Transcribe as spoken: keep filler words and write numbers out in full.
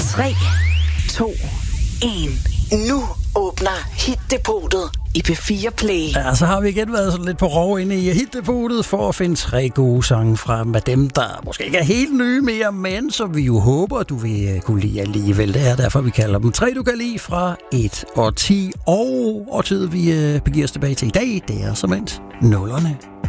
tre, to, en. Nu åbner Hit-depotet i P fire Play. Ja, så har vi igen været sådan lidt på rov inde i Hit-depotet for at finde tre gode sange frem af dem, der måske ikke er helt nye mere, men som vi jo håber, du vil kunne lide alligevel. Det er derfor, vi kalder dem tre, du kan lide fra et og ti. Og årtiet, vi begiver os tilbage til i dag, det er som endt nullerne.